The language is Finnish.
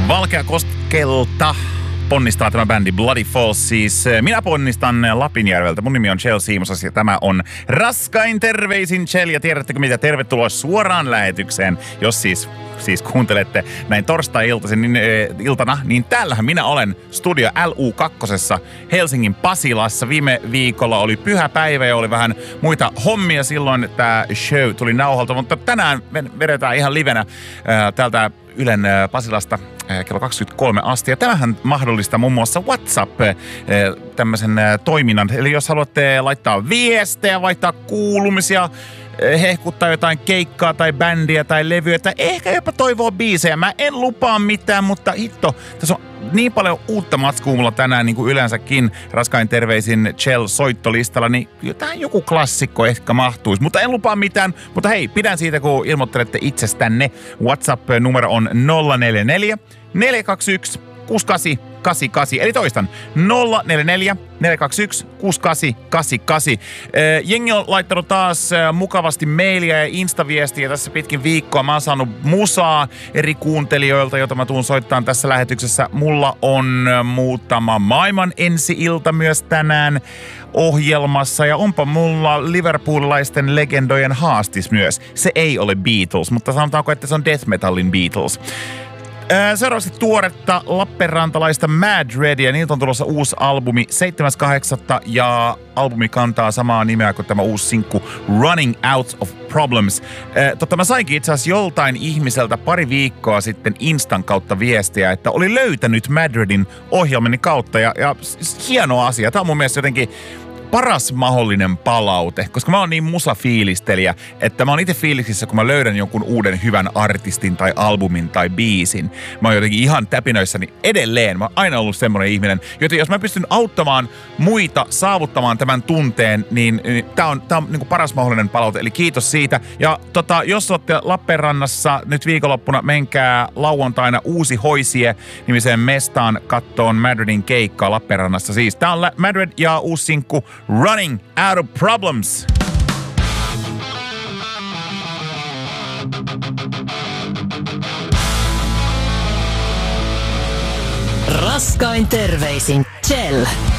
Valkeakoskelta ponnistaa tämä bändi Bloody Falls. Siis minä ponnistan Lapinjärveltä. Mun nimi on Chell Siimosas ja tämä on Raskain terveisin Chell. Ja tiedättekö mitä? Tervetuloa suoraan lähetykseen, jos siis kuuntelette näin torstai-iltaisin iltana, niin täällähän minä olen Studio LU2 Helsingin Pasilassa. Viime viikolla oli pyhäpäivä ja oli vähän muita hommia silloin. Tämä show tuli nauhalta, mutta tänään vedetään ihan livenä täältä Ylen Pasilasta kello 23 asti. Ja tämähän mahdollistaa muun muassa WhatsApp tämmöisen toiminnan. Eli jos haluatte laittaa viestejä, vaihtaa kuulumisia, hehkuttaa jotain keikkaa tai bändiä tai levyä, tai ehkä jopa toivoo biisejä. Mä en lupaa mitään, mutta hitto, tässä on niin paljon uutta matskua mulla tänään, niin kuin yleensäkin Raskain terveisin Chell-soittolistalla, niin tähän joku klassikko ehkä mahtuisi. Mutta en lupaa mitään, mutta hei, pidän siitä, kun ilmoittelette itsestänne. WhatsApp-numero on 044 421 6888. Eli toistan, 044 421 6888. Jengi on laittanut taas mukavasti mailia ja instaviestiä tässä pitkin viikkoa. Mä oon saanut musaa eri kuuntelijoilta, jota mä tuun soittamaan tässä lähetyksessä. Mulla on muutama maailman ensi-ilta myös tänään ohjelmassa. Ja onpa mulla liverpoolilaisten legendojen haastis myös. Se ei ole Beatles, mutta sanotaanko, että se on death metalin Beatles. Seuraavaksi tuoretta lappeenrantalaista Madredia. Niiltä on tulossa uusi albumi 7.8. ja albumi kantaa samaa nimeä kuin tämä uusi sinkku Running Out of Problems. Mä sainkin itse asiassa joltain ihmiseltä pari viikkoa sitten Instan kautta viestiä, että oli löytänyt Madredin ohjelmani kautta ja hieno asia. Tämä on mun mielestä jotenkin paras mahdollinen palaute, koska mä oon niin musafiilistelijä, että mä oon itse fiiliksissä, kun mä löydän jonkun uuden hyvän artistin tai albumin tai biisin. Mä oon jotenkin ihan täpinöissäni edelleen. Mä oon aina ollut semmoinen ihminen, joten jos mä pystyn auttamaan muita saavuttamaan tämän tunteen, niin tää on niin kuin paras mahdollinen palaute. Eli kiitos siitä. Ja jos olette Lappeenrannassa nyt viikonloppuna, menkää lauantaina Uusi Hoisie nimiseen mestaan kattoon Madredin keikkaa Lappeenrannassa. Siis tää on Madred ja uusi sinkku Running Out of Problems. Raskain terveisin Chell.